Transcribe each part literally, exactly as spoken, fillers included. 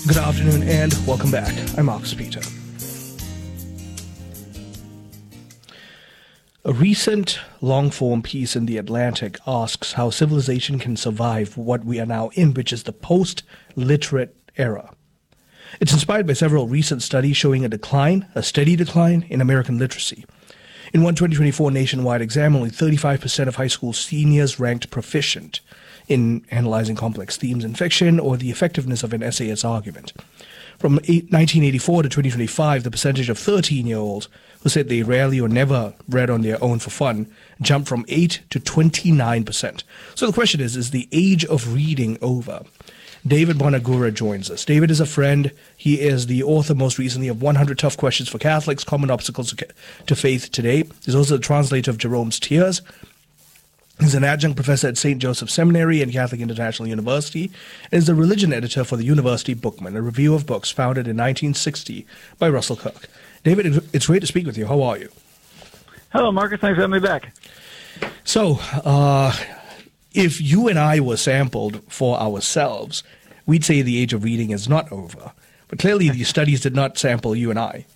Good afternoon and welcome back. I'm Marcus Peter. A recent long-form piece in The Atlantic asks how civilization can survive what we are now in, which is the post-literate era. It's inspired by several recent studies showing a decline, a steady decline, in American literacy. In one twenty twenty-four nationwide exam, only thirty-five percent of high school seniors ranked proficient in analyzing complex themes in fiction or the effectiveness of an essayist's argument. From nineteen eighty-four to twenty twenty-five, the percentage of thirteen-year-olds who said they rarely or never read on their own for fun jumped from eight to twenty-nine percent. So the question is, is the age of reading over? David Bonagura joins us. David is a friend. He is the author most recently of one hundred Tough Questions for Catholics, Common Obstacles to Faith Today. He's also the translator of Jerome's Tears. He's an adjunct professor at Saint Joseph Seminary and Catholic International University, and is the religion editor for the University Bookman, a review of books founded in nineteen sixty by Russell Kirk. David, it's great to speak with you. How are you? Hello, Marcus. Thanks for having me back. So, uh, if you and I were sampled for ourselves, we'd say the age of reading is not over. But clearly, the studies did not sample you and I.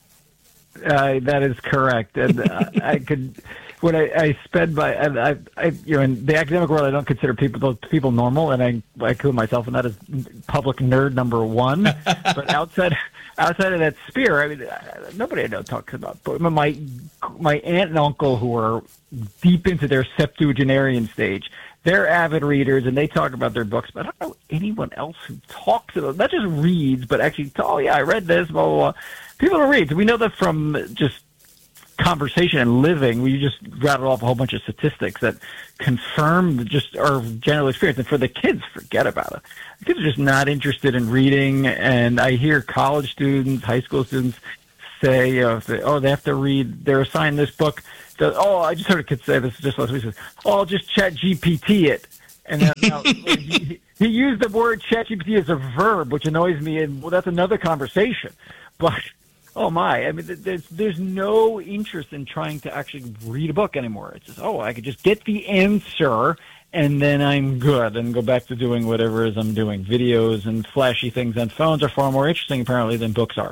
Uh, that is correct. And uh, I could... When I, I spend my, I, I, you know, in the academic world, I don't consider people those people normal, and I, I include myself in that as public nerd number one. But outside, outside of that sphere, I mean, nobody I know talks about books. My, my aunt and uncle, who are deep into their septuagenarian stage, they're avid readers, and they talk about their books. But I don't know anyone else who talks about, not just reads, but actually, oh yeah, I read this, blah blah blah. People don't read. We know that from just conversation and living. We just rattled off a whole bunch of statistics that confirm just our general experience. And for the kids, forget about it. The kids are just not interested in reading. And I hear college students, high school students say, you know, if they, oh, they have to read, they're assigned this book. The, oh, I just heard a kid say this just last week. Says, oh, I'll just chat G P T it. And then, now, he, he used the word chat G P T as a verb, which annoys me. And well, that's another conversation. But oh my! I mean, there's there's no interest in trying to actually read a book anymore. It's just, oh, I could just get the answer and then I'm good and go back to doing whatever it is I'm doing. Videos and flashy things on phones are far more interesting apparently than books are.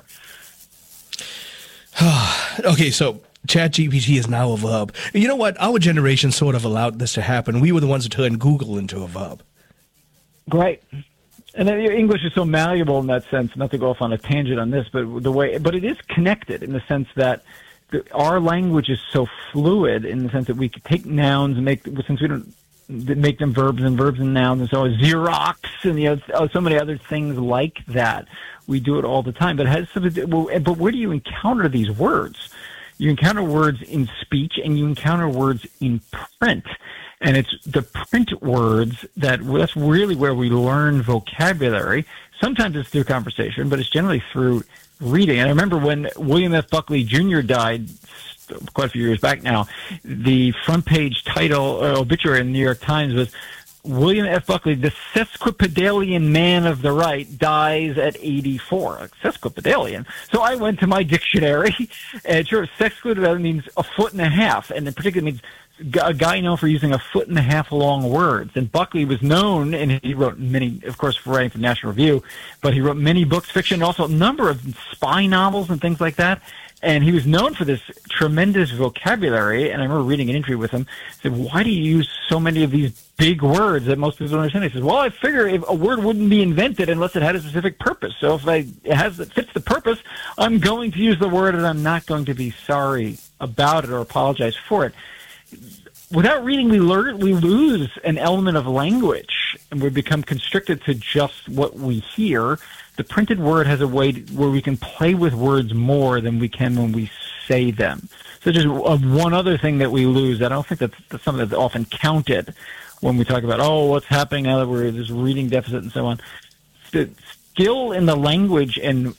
Okay, so ChatGPT is now a verb. You know what? Our generation sort of allowed this to happen. We were the ones who turned Google into a verb. Great. And then English is so malleable in that sense, not to go off on a tangent on this, but the way, but it is connected in the sense that the, our language is so fluid in the sense that we can take nouns and make, since we don't make them verbs and verbs and nouns, and so Xerox and you know, so many other things like that. We do it all the time, but it has something to, well, but where do you encounter these words? You encounter words in speech and you encounter words in print. And it's the print words that that's really where we learn vocabulary. Sometimes it's through conversation, but it's generally through reading. And I remember when William F. Buckley Junior died quite a few years back now, the front page title, uh, obituary in the New York Times was, William F. Buckley, the sesquipedalian man of the right, dies at eighty-four. Like, sesquipedalian. So I went to my dictionary, and sure, sesquipedalian means a foot and a half, and in particular means a guy known for using a foot and a half long words. And Buckley was known, and he wrote many, of course, for writing for National Review, but he wrote many books, fiction, also a number of spy novels and things like that. And he was known for this tremendous vocabulary. And I remember reading an interview with him. He said, why do you use so many of these big words that most people don't understand? He says, well, I figure if a word wouldn't be invented unless it had a specific purpose. So if I, it has, it fits the purpose, I'm going to use the word and I'm not going to be sorry about it or apologize for it. Without reading, we learn, we lose an element of language and we become constricted to just what we hear. The printed word has a way to, where we can play with words more than we can when we say them. So just uh, one other thing that we lose, I don't think that's, that's something that's often counted when we talk about, oh, what's happening now that we're this reading deficit and so on. The skill in the language and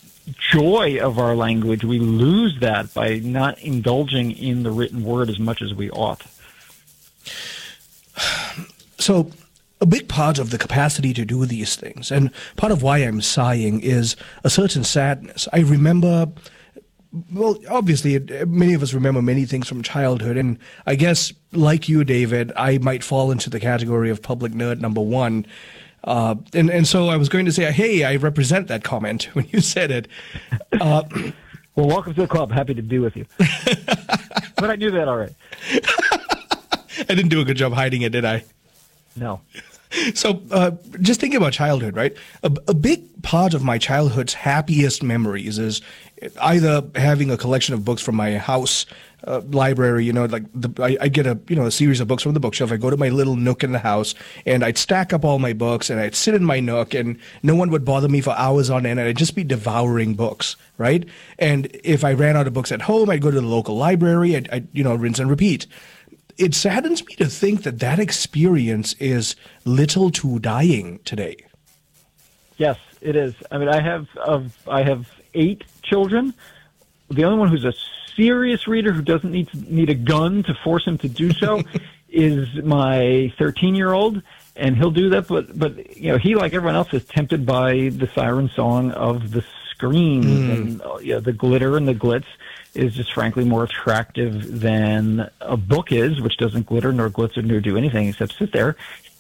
joy of our language, we lose that by not indulging in the written word as much as we ought. So a big part of the capacity to do these things, and part of why I'm sighing, is a certain sadness. I remember, well, obviously, many of us remember many things from childhood, and I guess, like you, David, I might fall into the category of public nerd number one. Uh, and, and so I was going to say, hey, I represent that comment when you said it. Uh, well, welcome to the club. Happy to be with you. But I knew that already. I didn't do a good job hiding it, did I? No. So uh, just thinking about childhood, right? A, a big part of my childhood's happiest memories is either having a collection of books from my house uh, library, you know, like the, I, I get a, you know, a series of books from the bookshelf. I go to my little nook in the house and I'd stack up all my books and I'd sit in my nook and no one would bother me for hours on end and I'd just be devouring books, right? And if I ran out of books at home, I'd go to the local library, I'd, I'd you know, rinse and repeat. It saddens me to think that that experience is little to dying today. Yes, it is. I mean, I have of I have eight children. The only one who's a serious reader who doesn't need to, need a gun to force him to do so is my thirteen-year-old, and he'll do that. But but you know, he, like everyone else, is tempted by the siren song of the screens mm. and uh, you know, the glitter and the glitz is just frankly more attractive than a book is, which doesn't glitter nor glitzer nor do anything except sit there.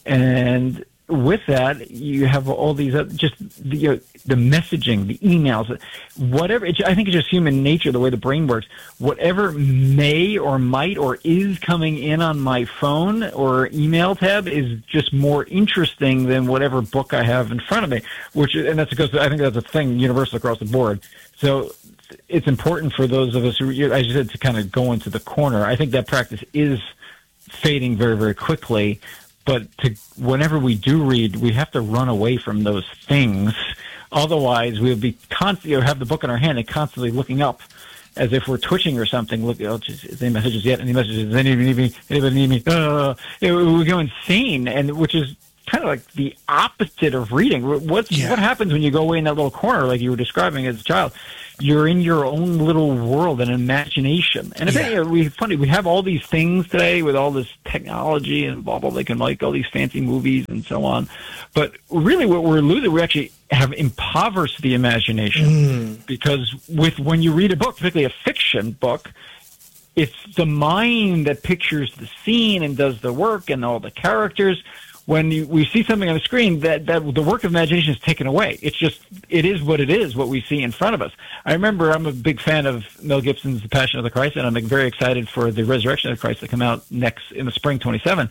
And with that, you have all these uh, just the, you know, the messaging, the emails, whatever. It's, I think it's just human nature, the way the brain works. Whatever may or might or is coming in on my phone or email tab is just more interesting than whatever book I have in front of me. Which, and that's because I think that's a thing universal across the board. So it's important for those of us who, as you said, to kind of go into the corner. I think that practice is fading very, very quickly. But to, whenever we do read, we have to run away from those things. Otherwise, we'll be constantly, or have the book in our hand and constantly looking up as if we're twitching or something. Look, oh, just, is any messages yet? Any messages? Does anybody need me? Anybody need me? Uh, it, we go insane, and which is kind of like the opposite of reading. What's, yeah. What happens when you go away in that little corner, like you were describing as a child? You're in your own little world and imagination. And yeah. It, we funny, we have all these things today with all this technology and blah, blah, they can like all these fancy movies and so on. But really what we're losing, we actually have impoverished the imagination mm. because with when you read a book, particularly a fiction book, it's the mind that pictures the scene and does the work and all the characters. When you, we see something on the screen, that, that the work of imagination is taken away. It's just, it is what it is, what we see in front of us. I remember I'm a big fan of Mel Gibson's The Passion of the Christ, and I'm very excited for the Resurrection of the Christ to come out next in the spring twenty-seven.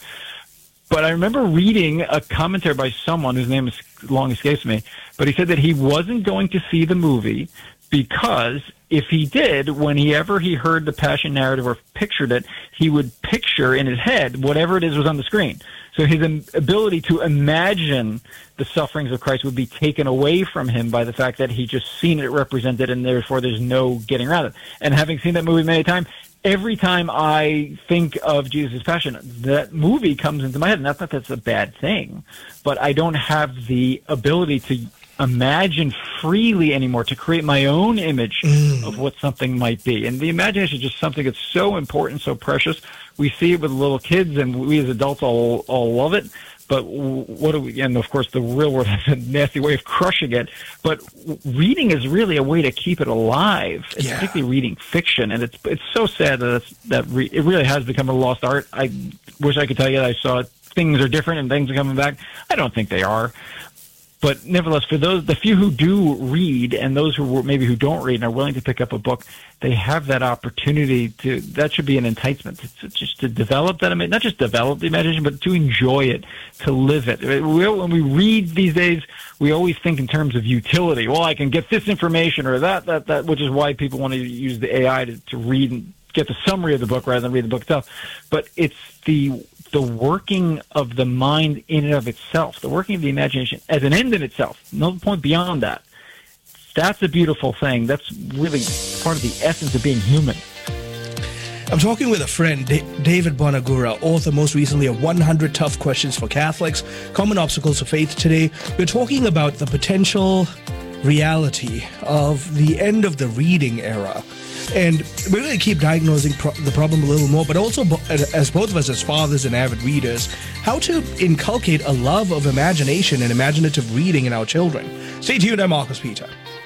But I remember reading a commentary by someone whose name is long escapes me, but he said that he wasn't going to see the movie because if he did, whenever he heard the Passion narrative or pictured it, he would picture in his head whatever it is was on the screen. So his ability to imagine the sufferings of Christ would be taken away from him by the fact that he just seen it represented, and therefore there's no getting around it. And having seen that movie many times, every time I think of Jesus' Passion, that movie comes into my head. And that's not that that's a bad thing, but I don't have the ability to imagine freely anymore, to create my own image mm. of what something might be. And the imagination is just something that's so important, so precious. We see it with little kids, and we as adults all all love it. But what do we? And of course, the real world has a nasty way of crushing it. But reading is really a way to keep it alive, yeah. particularly reading fiction. And it's it's so sad that it's, that re, it really has become a lost art. I wish I could tell you that I saw it. Things are different and things are coming back. I don't think they are. But nevertheless, for those, the few who do read and those who maybe who don't read and are willing to pick up a book, they have that opportunity to, that should be an enticement, to, to just to develop that, not just develop the imagination, but to enjoy it, to live it. We, when we read these days, we always think in terms of utility. Well, I can get this information or that, that, that, which is why people want to use the A I to, to read and get the summary of the book rather than read the book itself. But it's the, the working of the mind in and of itself, the working of the imagination as an end in itself, no point beyond that. That's a beautiful thing. That's really part of the essence of being human. I'm talking with a friend, D- David Bonagura, author most recently of one hundred Tough Questions for Catholics, Common Obstacles of Faith. Today, we're talking about the potential reality of the end of the reading era. And we're going to keep diagnosing pro- the problem a little more, but also, bo- as both of us as fathers and avid readers, how to inculcate a love of imagination and imaginative reading in our children. Stay tuned, I'm Marcus Peter.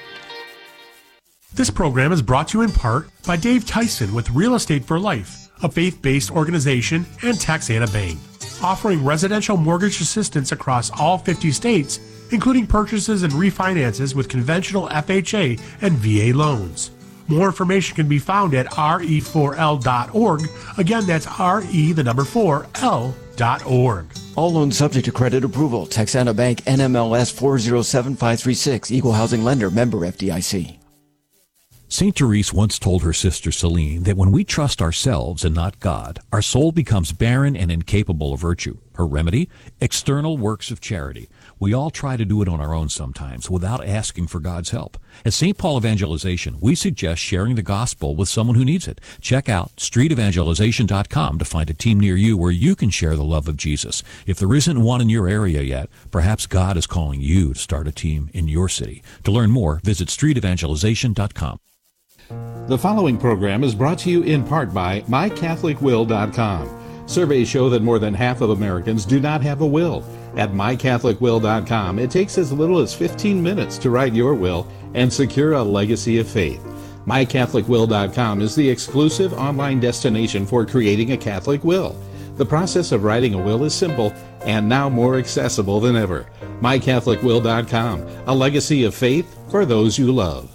This program is brought to you in part by Dave Tyson with Real Estate for Life, a faith-based organization, and Taxana Bank. offering residential mortgage assistance across all fifty states, including purchases and refinances with conventional F H A and V A loans. More information can be found at R E four L dot org. Again, that's R E, the number four, L dot org. All loans subject to credit approval. Texana Bank N M L S four zero seven five three six. Equal housing lender. Member F D I C. Saint Therese once told her sister Celine that when we trust ourselves and not God, our soul becomes barren and incapable of virtue. Her remedy? External works of charity. We all try to do it on our own sometimes without asking for God's help. At Saint Paul Evangelization, we suggest sharing the gospel with someone who needs it. Check out street evangelization dot com to find a team near you where you can share the love of Jesus. If there isn't one in your area yet, perhaps God is calling you to start a team in your city. To learn more, visit street evangelization dot com. The following program is brought to you in part by my catholic will dot com. Surveys show that more than half of Americans do not have a will. At my catholic will dot com, it takes as little as fifteen minutes to write your will and secure a legacy of faith. my catholic will dot com is the exclusive online destination for creating a Catholic will. The process of writing a will is simple and now more accessible than ever. my catholic will dot com, a legacy of faith for those you love.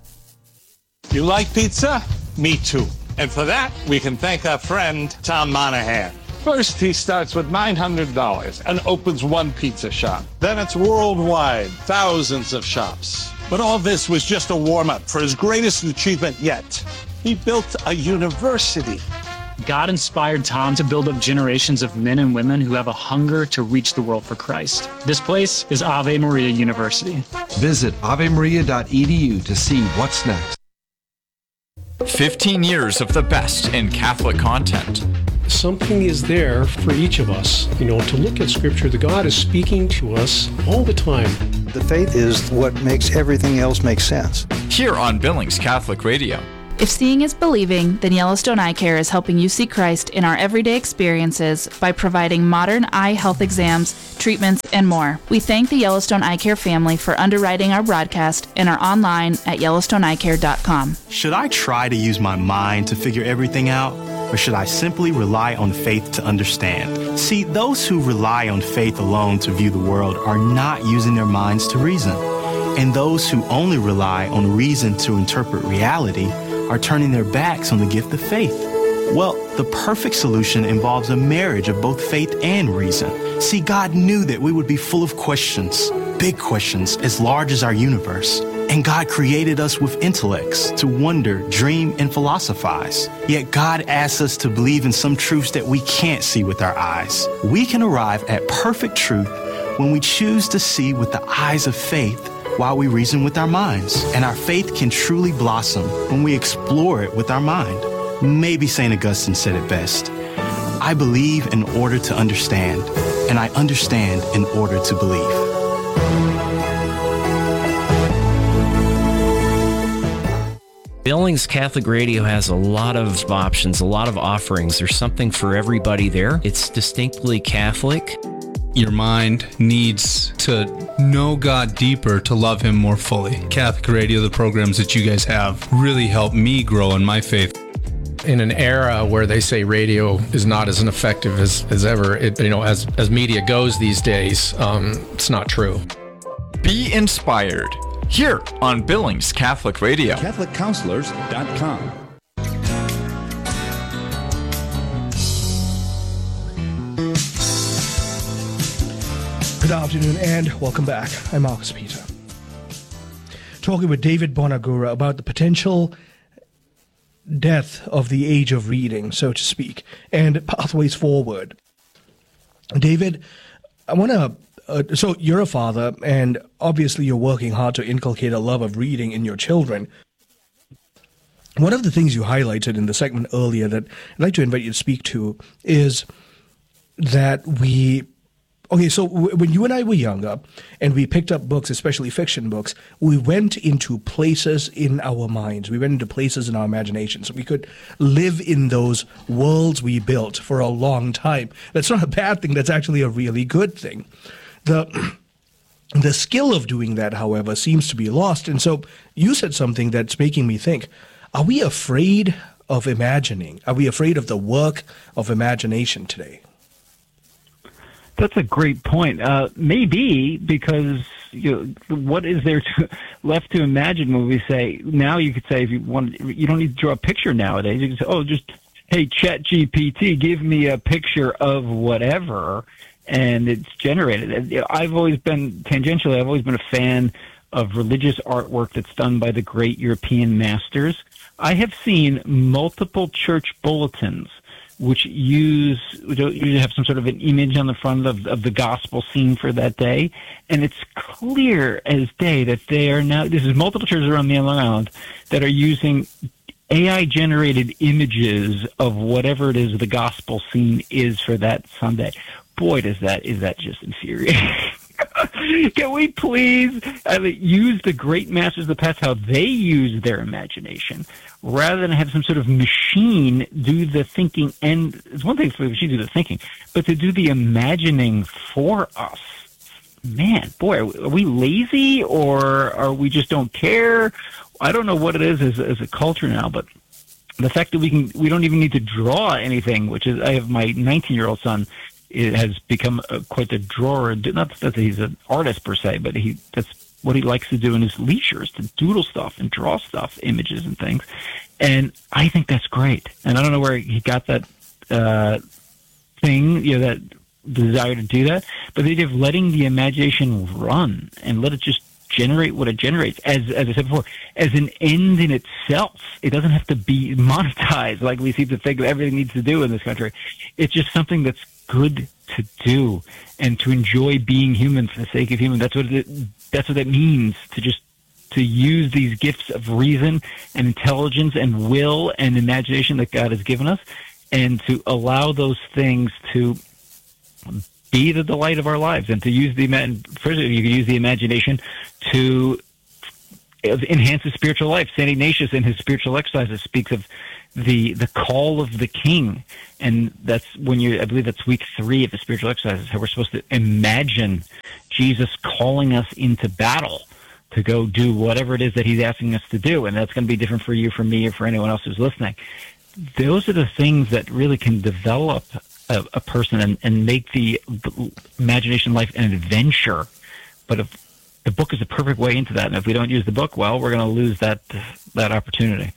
You like pizza? Me too. And for that, we can thank our friend Tom Monahan. First, he starts with nine hundred dollars and opens one pizza shop. Then it's worldwide, thousands of shops. But all this was just a warm-up for his greatest achievement yet. He built a university. God inspired Tom to build up generations of men and women who have a hunger to reach the world for Christ. This place is Ave Maria University. Visit ave maria dot e d u to see what's next. fifteen years of the best in Catholic content. Something is there for each of us, you know, to look at Scripture. The God is speaking to us all the time. The faith is what makes everything else make sense. Here on Billings Catholic Radio. If seeing is believing, then Yellowstone Eye Care is helping you see Christ in our everyday experiences by providing modern eye health exams, treatments, and more. We thank the Yellowstone Eye Care family for underwriting our broadcast and are online at yellowstone eye care dot com. Should I try to use my mind to figure everything out, or should I simply rely on faith to understand? See, those who rely on faith alone to view the world are not using their minds to reason. And those who only rely on reason to interpret reality are turning their backs on the gift of faith. Well, the perfect solution involves a marriage of both faith and reason. See, God knew that we would be full of questions, big questions as large as our universe. And God created us with intellects to wonder, dream, and philosophize. Yet God asks us to believe in some truths that we can't see with our eyes. We can arrive at perfect truth when we choose to see with the eyes of faith while we reason with our minds. And our faith can truly blossom when we explore it with our mind. Maybe Saint Augustine said it best. I believe in order to understand, and I understand in order to believe. Billings Catholic Radio has a lot of options, a lot of offerings. There's something for everybody there. It's distinctly Catholic. Your mind needs to know God deeper to love Him more fully. Catholic Radio, the programs that you guys have, really helped me grow in my faith. In an era where they say radio is not as effective as, as ever, it, you know, as, as media goes these days, um, it's not true. Be inspired here on Billings Catholic Radio. Catholic Counselors dot com. Good afternoon and welcome back. I'm Marcus Peter. Talking with David Bonagura about the potential death of the age of reading, so to speak, and pathways forward. David, I want to, uh, so you're a father, and obviously you're working hard to inculcate a love of reading in your children. One of the things you highlighted in the segment earlier that I'd like to invite you to speak to is that we Okay, so w- when you and I were younger and we picked up books, especially fiction books, we went into places in our minds. We went into places in our imaginations. We could live in those worlds we built for a long time. That's not a bad thing. That's actually a really good thing. The the skill of doing that, however, seems to be lost. And so you said something that's making me think, are we afraid of imagining? Are we afraid of the work of imagination today? That's a great point. Uh, maybe because you know, what is there to, left to imagine when we say now? You could say if you want, you don't need to draw a picture nowadays. You can say, oh, just hey, Chat G P T, give me a picture of whatever, and it's generated. And, you know, I've always been tangentially. I've always been a fan of religious artwork that's done by the great European masters. I have seen multiple church bulletins which use which usually have some sort of an image on the front of, of the gospel scene for that day, and it's clear as day that they are now. This is multiple churches around the Long Island that are using A I-generated images of whatever it is the gospel scene is for that Sunday. Boy, does that is that just infuriating. Can we please uh, use the great masters of the past, how they use their imagination, rather than have some sort of machine do the thinking? And it's one thing for the machine to do the thinking, but to do the imagining for us. Man, boy, are we lazy, or are we just don't care? I don't know what it is as, as a culture now, but the fact that we can, we don't even need to draw anything, which is, I have my nineteen-year-old son. It has become uh, quite a drawer. Not that he's an artist per se, but he that's what he likes to do in his leisure is to doodle stuff and draw stuff, images and things. And I think that's great. And I don't know where he got that uh, thing, you know, that desire to do that. But the idea of letting the imagination run and let it just generate what it generates, as as I said before, as an end in itself. It doesn't have to be monetized like we seem to think everything needs to do in this country. It's just something that's good to do and to enjoy being human for the sake of human. That's what it, that's what it means to just to use these gifts of reason and intelligence and will and imagination that God has given us, and to allow those things to be the delight of our lives, and to use the first you can use the imagination to enhance the spiritual life. Saint Ignatius in his spiritual exercises speaks of the the call of the king, and that's when you I believe that's week three of the spiritual exercises, how we're supposed to imagine Jesus calling us into battle to go do whatever it is that he's asking us to do, and that's going to be different for you, for me, or for anyone else who's listening. Those are the things that really can develop a, a person and, and make the imagination life an adventure. But if the book is a perfect way into that, and if we don't use the book, well, we're going to lose that that opportunity.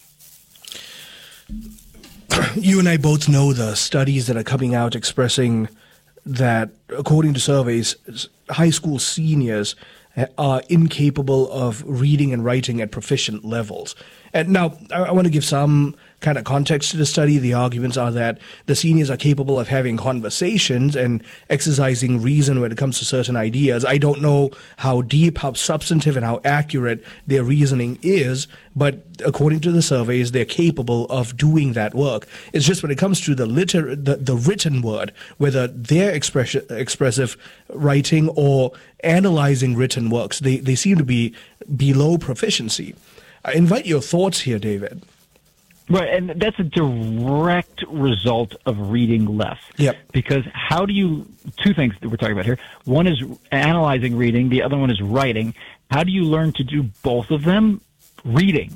You and I both know the studies that are coming out expressing that, according to surveys, high school seniors are incapable of reading and writing at proficient levels. And now, I, I want to give some kind of context to the study. The arguments are that the seniors are capable of having conversations and exercising reason when it comes to certain ideas. I don't know how deep, how substantive, and how accurate their reasoning is, but according to the surveys, they're capable of doing that work. It's just when it comes to the liter- the, the written word, whether they're express- expressive writing or analyzing written works, they, they seem to be below proficiency. I invite your thoughts here, David. Right, and that's a direct result of reading less. Yep. Because how do you, two things that we're talking about here. One is analyzing reading, the other one is writing. How do you learn to do both of them? Reading.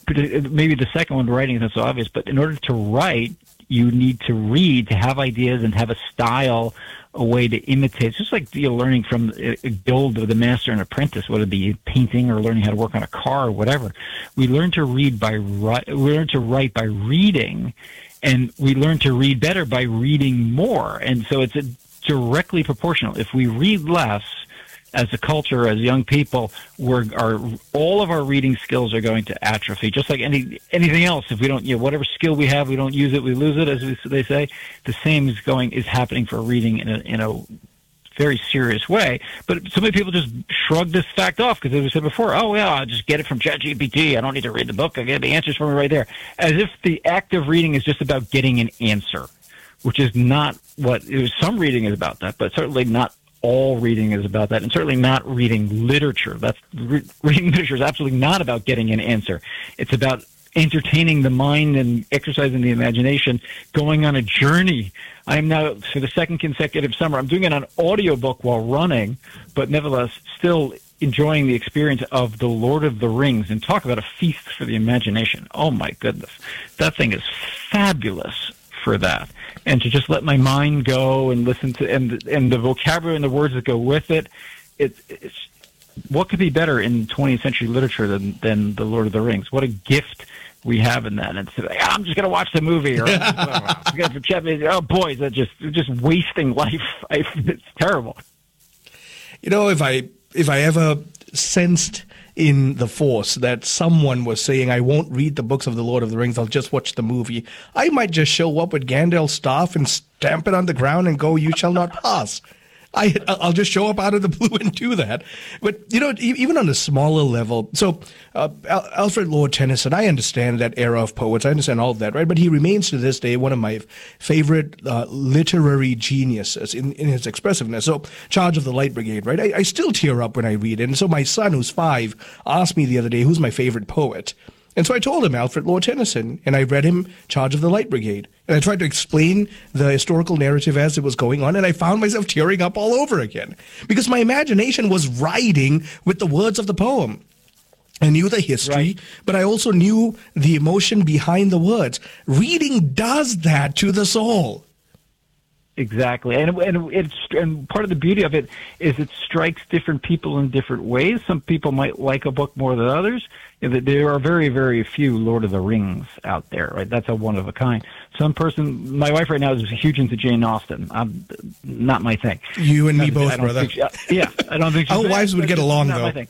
Maybe the second one, writing, is not so obvious, but in order to write, you need to read, to have ideas and have a style, a way to imitate. It's just like you're learning from a guild of the master and apprentice, whether it be painting or learning how to work on a car or whatever. We learn to read by we learn to write by reading, and we learn to read better by reading more. And so it's a directly proportional. If we read less as a culture, as young people, we're our all of our reading skills are going to atrophy, just like any anything else. If we don't, you know, whatever skill we have, we don't use it, we lose it, as we, they say. The same is going is happening for reading in a in a very serious way. But so many people just shrug this fact off because, as we said before, oh yeah, I'll just get it from Chat G P T. I don't need to read the book. I get the answers from it right there. As if the act of reading is just about getting an answer, which is not what it was. Some reading is about that, but certainly not all reading is about that, and certainly not reading literature. That's re- reading literature is absolutely not about getting an answer. It's about entertaining the mind and exercising the imagination, going on a journey. I am now, for the second consecutive summer, I'm doing it on audiobook while running, but nevertheless still enjoying the experience of The Lord of the Rings. And talk about a feast for the imagination. Oh my goodness. That thing is fabulous for that, and to just let my mind go and listen to and and the vocabulary and the words that go with it. It, it's what could be better in twentieth century literature than than the Lord of the Rings? What a gift we have in that. And it's like, I'm just going to watch the movie, or oh boy, that's just just wasting life. It's terrible. You know, if I if I ever sensed in the Force that someone was saying, I won't read the books of the Lord of the Rings, I'll just watch the movie, I might just show up with Gandalf's staff and stamp it on the ground and go, you shall not pass. I, I'll just show up out of the blue and do that. But, you know, even on a smaller level, so uh, Al- Alfred Lord Tennyson, I understand that era of poets. I understand all of that, right? But he remains to this day one of my favorite uh, literary geniuses in, in his expressiveness. So Charge of the Light Brigade, right? I, I still tear up when I read it. And so my son, who's five, asked me the other day, who's my favorite poet? And so I told him Alfred Lord Tennyson, and I read him Charge of the Light Brigade. And I tried to explain the historical narrative as it was going on, and I found myself tearing up all over again. Because my imagination was riding with the words of the poem. I knew the history, right, but I also knew the emotion behind the words. Reading does that to the soul. Exactly, and and it's and part of the beauty of it is it strikes different people in different ways. Some people might like a book more than others. There are very, very few Lord of the Rings out there, right? That's a one of a kind. Some person, my wife right now is huge into Jane Austen. I'm not my thing. You and me both, brother. She, yeah, I don't think she's our wives would get along not though. My thing.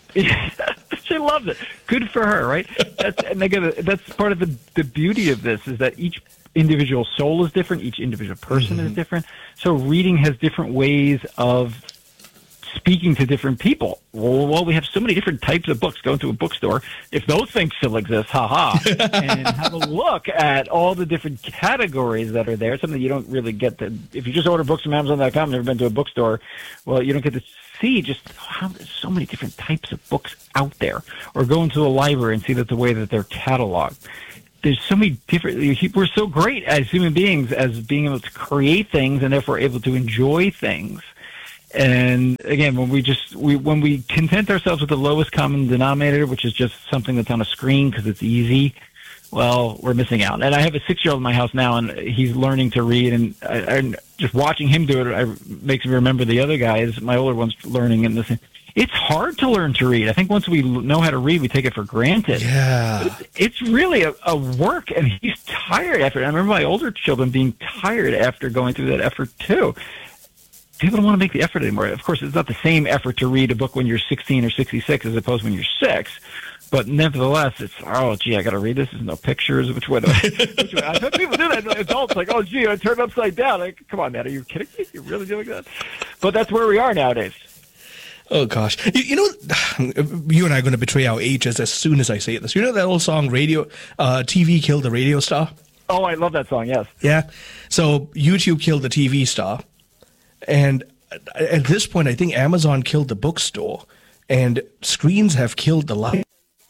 She loves it. Good for her, right? That's and again, that's part of the the beauty of this is that each individual soul is different. Each individual person mm-hmm. is different. So reading has different ways of speaking to different people. Well, well, we have so many different types of books. Go into a bookstore, if those things still exist, haha, and have a look at all the different categories that are there. Something you don't really get to, if you just order books from Amazon dot com, never been to a bookstore, well, you don't get to see just how there's so many different types of books out there. Or go into a library and see that the way that they're cataloged. There's so many different, we're so great as human beings as being able to create things and therefore able to enjoy things. And again, when we just, we, when we content ourselves with the lowest common denominator, which is just something that's on a screen because it's easy, well, we're missing out. And I have a six-year-old in my house now, and he's learning to read, and, I, and just watching him do it I, makes me remember the other guys, my older one's learning, and this. It's hard to learn to read. I think once we know how to read, we take it for granted. Yeah. It's, it's really a, a work, and he's tired after it. I remember my older children being tired after going through that effort, too. People don't want to make the effort anymore. Of course, it's not the same effort to read a book when you're sixteen or sixty-six as opposed to when you're six. But nevertheless, it's, oh, gee, I got to read this. There's no pictures. Which way do I, which way? I've had people do that. Adults like, oh, gee, I turned it upside down. Like, come on, man. Are you kidding me? You're really doing that? But that's where we are nowadays. Oh, gosh. You, you know, you and I are going to betray our ages as soon as I say this. You know that old song, Radio, uh, T V Killed the Radio Star? Oh, I love that song, yes. Yeah. So YouTube killed the T V star. And at this point, I think Amazon killed the bookstore. And screens have killed the light.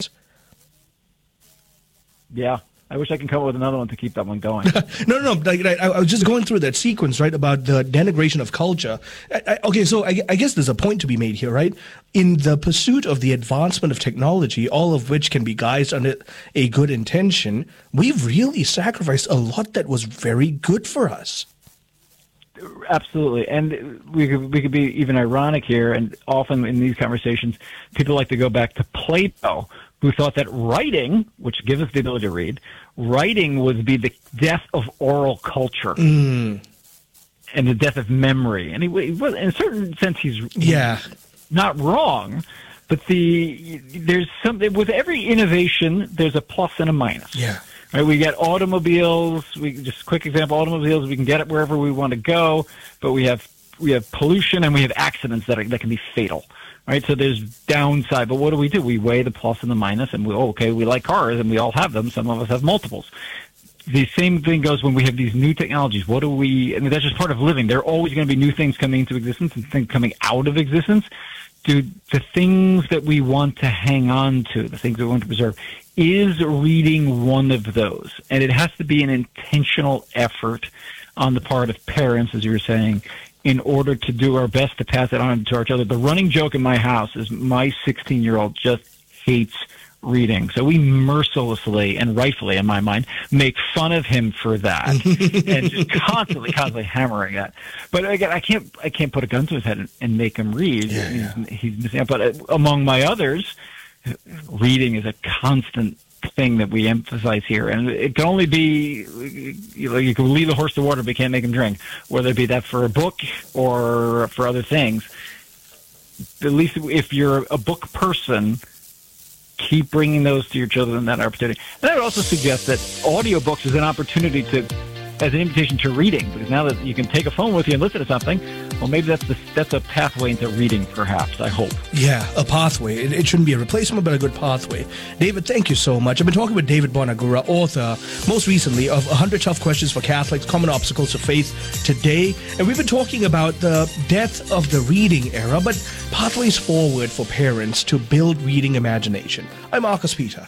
Yeah. I wish I could come up with another one to keep that one going. no, no, no. Like, I, I was just going through that sequence, right, about the denigration of culture. I, I, okay, so I, I guess there's a point to be made here, right? In the pursuit of the advancement of technology, all of which can be guised under a good intention, we've really sacrificed a lot that was very good for us. Absolutely, and we could we could be even ironic here. And often in these conversations, people like to go back to Plato, who thought that writing, which gives us the ability to read, writing would be the death of oral culture mm. and the death of memory. And he, he was, in a certain sense, he's yeah not wrong. But the there's something with every innovation. There's a plus and a minus. Yeah. Right, we get automobiles. We just quick example: automobiles. We can get it wherever we want to go, but we have we have pollution and we have accidents that are, that can be fatal. Right, so there's downside. But what do we do? We weigh the plus and the minus, and we oh, okay, we like cars, and we all have them. Some of us have multiples. The same thing goes when we have these new technologies. What do we? I mean, that's just part of living. There are always going to be new things coming into existence and things coming out of existence. Do the things that we want to hang on to, the things we want to preserve, is reading one of those. And it has to be an intentional effort on the part of parents, as you were saying, in order to do our best to pass it on to our children. The running joke in my house is my sixteen-year-old just hates reading. So we mercilessly and rightfully, in my mind, make fun of him for that, and just constantly, constantly hammering that. But again, I can't, I can't put a gun to his head and, and make him read. Yeah, yeah. He's, he's missing out. But uh, among my others, reading is a constant thing that we emphasize here, and it can only be, you know, you can lead the horse to water, but you can't make him drink. Whether it be that for a book or for other things. At least if you're a book person, keep bringing those to your children, that opportunity. And I would also suggest that audiobooks is an opportunity to, as an invitation to reading, because now that you can take a phone with you and listen to something, well, maybe that's the, that's a pathway into reading, perhaps, I hope. Yeah, a pathway. It, it shouldn't be a replacement, but a good pathway. David, thank you so much. I've been talking with David Bonagura, author, most recently, of one hundred Tough Questions for Catholics, Common Obstacles to Faith Today. And we've been talking about the death of the reading era, but pathways forward for parents to build reading imagination. I'm Marcus Peter.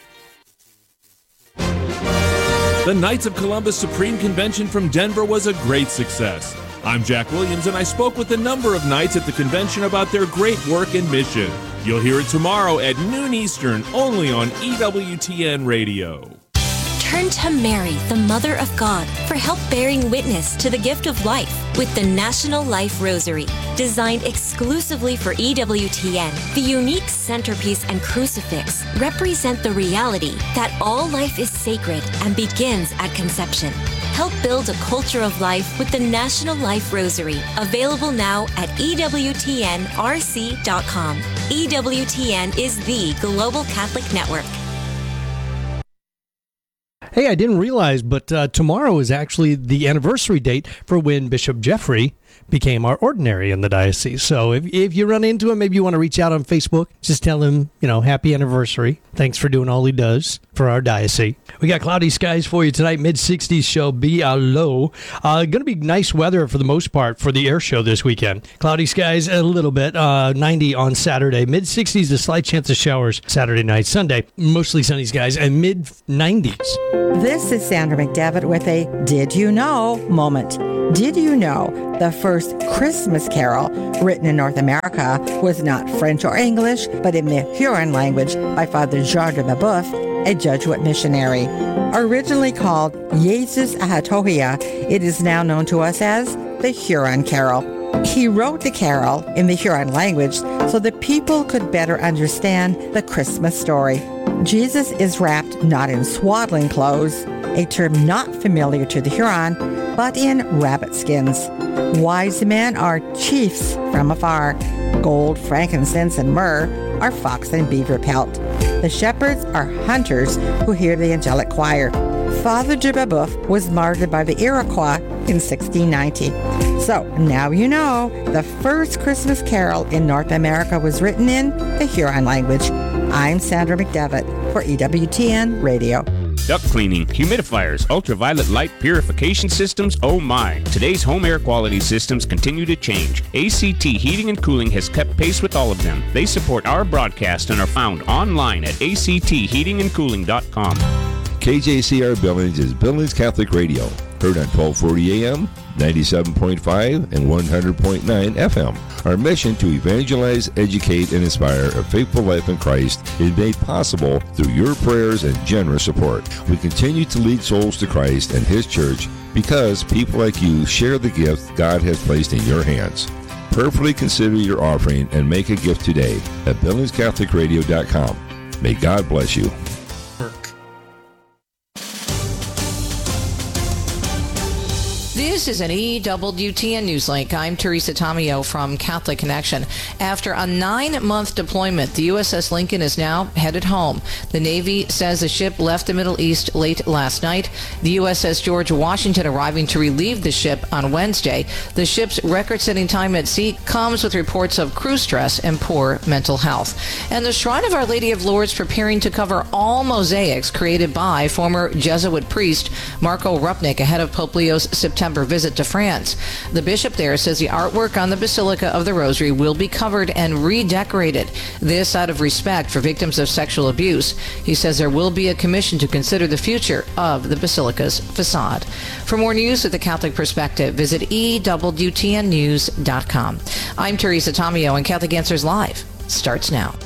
The Knights of Columbus Supreme Convention from Denver was a great success. I'm Jack Williams, and I spoke with a number of knights at the convention about their great work and mission. You'll hear it tomorrow at noon Eastern, only on E W T N Radio. Turn to Mary, the Mother of God, for help bearing witness to the gift of life with the National Life Rosary. Designed exclusively for E W T N, the unique centerpiece and crucifix represent the reality that all life is sacred and begins at conception. Help build a culture of life with the National Life Rosary, available now at E W T N R C dot com. E W T N is the global Catholic network. Hey, I didn't realize, but uh, tomorrow is actually the anniversary date for when Bishop Jeffrey became our ordinary in the diocese. So if if you run into him, maybe you want to reach out on Facebook, just tell him, you know, happy anniversary. Thanks for doing all he does for our diocese. We got cloudy skies for you tonight. mid sixties shall be our low. Uh, going to be nice weather for the most part for the air show this weekend. Cloudy skies a little bit. Uh, ninety on Saturday. mid sixties, a slight chance of showers Saturday night. Sunday, mostly sunny skies, and mid nineties. This is Sandra McDevitt with a Did You Know moment. Did you know the first Christmas carol written in North America was not French or English, but in the Huron language by Father Jean de Babeuf, a Jesuit missionary. Originally called Jesus Ahatohia, it is now known to us as the Huron Carol. He wrote the carol in the Huron language so that people could better understand the Christmas story. Jesus is wrapped not in swaddling clothes, a term not familiar to the Huron, but in rabbit skins. Wise men are chiefs from afar. Gold, frankincense, and myrrh are fox and beaver pelt. The shepherds are hunters who hear the angelic choir. Father de Babeuf was martyred by the Iroquois in sixteen ninety. So now you know the first Christmas carol in North America was written in the Huron language. I'm Sandra McDevitt for E W T N Radio. Duct cleaning, humidifiers, ultraviolet light purification systems, oh my. Today's home air quality systems continue to change. A C T Heating and Cooling has kept pace with all of them. They support our broadcast and are found online at A C T heating and cooling dot com. K J C R Billings is Billings Catholic Radio, heard on twelve forty A M, ninety-seven point five, and one hundred point nine F M. Our mission to evangelize, educate, and inspire a faithful life in Christ is made possible through your prayers and generous support. We continue to lead souls to Christ and His church because people like you share the gift God has placed in your hands. Prayerfully consider your offering and make a gift today at billings catholic radio dot com. May God bless you. This is an E W T N Newslink. I'm Teresa Tomeo from Catholic Connection. After a nine-month deployment, the U S S Lincoln is now headed home. The Navy says the ship left the Middle East late last night. The U S S George Washington arriving to relieve the ship on Wednesday. The ship's record-setting time at sea comes with reports of crew stress and poor mental health. And the Shrine of Our Lady of Lourdes preparing to cover all mosaics created by former Jesuit priest Marco Rupnik ahead of Pope Leo's September visit to France. The bishop there says the artwork on the Basilica of the Rosary will be covered and redecorated. This out of respect for victims of sexual abuse. He says there will be a commission to consider the future of the Basilica's facade. For more news with the Catholic perspective, visit E W T N news dot com. I'm Teresa Tomeo, and Catholic Answers Live starts now.